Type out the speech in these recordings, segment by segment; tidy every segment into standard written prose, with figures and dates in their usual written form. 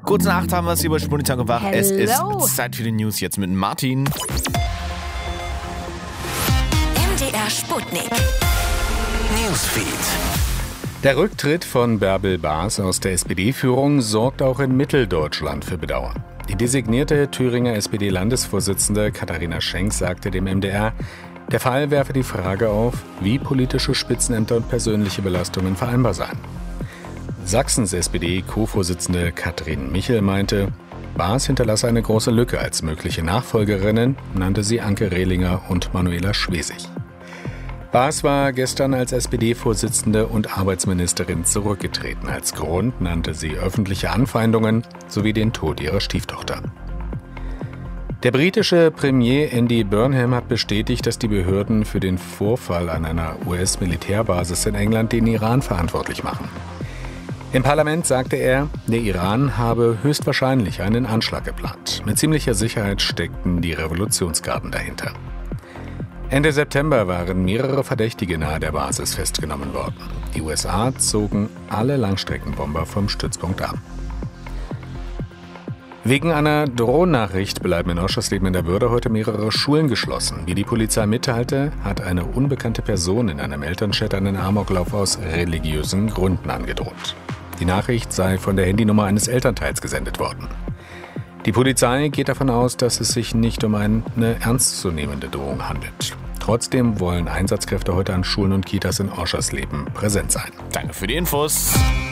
Kurz nach 8 haben wir es hier bei Spunitan gemacht. Hello. Es ist Zeit für die News jetzt mit Martin. MDR Sputnik. Newsfeed. Der Rücktritt von Bärbel Baas aus der SPD-Führung sorgt auch in Mitteldeutschland für Bedauern. Die designierte Thüringer SPD-Landesvorsitzende Katharina Schenk sagte dem MDR, der Fall werfe die Frage auf, wie politische Spitzenämter und persönliche Belastungen vereinbar seien. Sachsens SPD-Co-Vorsitzende Katrin Michel meinte, Baas hinterlasse eine große Lücke. Als mögliche Nachfolgerinnen nannte sie Anke Rehlinger und Manuela Schwesig. Baas war gestern als SPD-Vorsitzende und Arbeitsministerin zurückgetreten. Als Grund nannte sie öffentliche Anfeindungen sowie den Tod ihrer Stieftochter. Der britische Premier Andy Burnham hat bestätigt, dass die Behörden für den Vorfall an einer US-Militärbasis in England den Iran verantwortlich machen. Im Parlament sagte er, der Iran habe höchstwahrscheinlich einen Anschlag geplant. Mit ziemlicher Sicherheit steckten die Revolutionsgarden dahinter. Ende September waren mehrere Verdächtige nahe der Basis festgenommen worden. Die USA zogen alle Langstreckenbomber vom Stützpunkt ab. Wegen einer Drohnachricht bleiben in Oschersleben in der Börde heute mehrere Schulen geschlossen. Wie die Polizei mitteilte, hat eine unbekannte Person in einem Elternchat einen Amoklauf aus religiösen Gründen angedroht. Die Nachricht sei von der Handynummer eines Elternteils gesendet worden. Die Polizei geht davon aus, dass es sich nicht um eine ernstzunehmende Drohung handelt. Trotzdem wollen Einsatzkräfte heute an Schulen und Kitas in Oschersleben präsent sein. Danke für die Infos.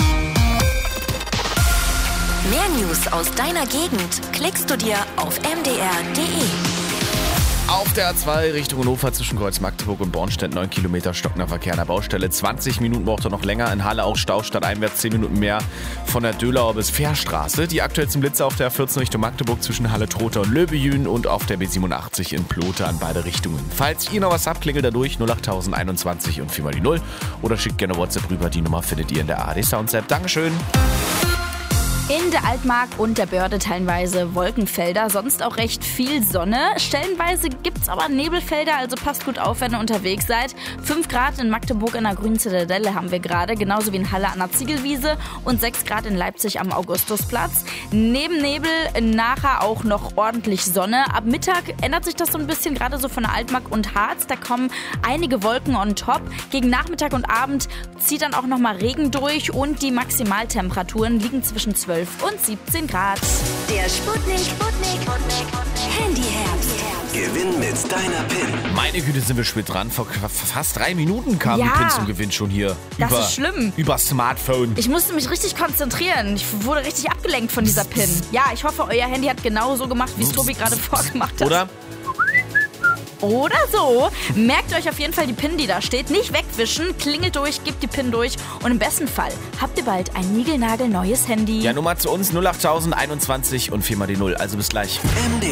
Mehr News aus deiner Gegend klickst du dir auf mdr.de. Auf der A2 Richtung Hannover zwischen Kreuz Magdeburg und Bornstedt 9 Kilometer stockender Verkehr an der Baustelle. 20 Minuten braucht er noch länger. In Halle auch Stau, stadteinwärts 10 Minuten mehr von der Dölauer bis Fährstraße. Die aktuellsten Blitze auf der A14 Richtung Magdeburg zwischen Halle Trotha und Löbejün und auf der B87 in Plote an beide Richtungen. Falls ihr noch was habt, klingelt da durch 08021 und 4 mal die 0 oder schickt gerne WhatsApp rüber. Die Nummer findet ihr in der ARD Sounds App. Dankeschön. In der Altmark und der Börde teilweise Wolkenfelder, sonst auch recht viel Sonne. Stellenweise gibt's aber Nebelfelder, also passt gut auf, wenn ihr unterwegs seid. 5 Grad in Magdeburg an der Grünen Zitadelle haben wir gerade, genauso wie in Halle an der Ziegelwiese und 6 Grad in Leipzig am Augustusplatz. Neben Nebel nachher auch noch ordentlich Sonne. Ab Mittag ändert sich das so ein bisschen, gerade so von der Altmark und Harz. Da kommen einige Wolken on top. Gegen Nachmittag und Abend zieht dann auch nochmal Regen durch und die Maximaltemperaturen liegen zwischen 12 und 17 Grad. Der Sputnik Handyherbst. Gewinn mit deiner PIN. Meine Güte, sind wir spät dran. Vor fast 3 Minuten kam die PIN zum Gewinn schon hier. Das ist schlimm. Über Smartphone. Ich musste mich richtig konzentrieren. Ich wurde richtig abgelenkt von dieser PIN. Ja, ich hoffe, euer Handy hat genau so gemacht, wie es Tobi gerade vorgemacht hat. Oder so. Merkt euch auf jeden Fall die PIN, die da steht. Nicht wegwischen, klingelt durch, gebt die PIN durch und im besten Fall habt ihr bald ein niegelnagelneues Handy. Ja, Nummer zu uns 08021 und 4 mal die 0. Also bis gleich. MDR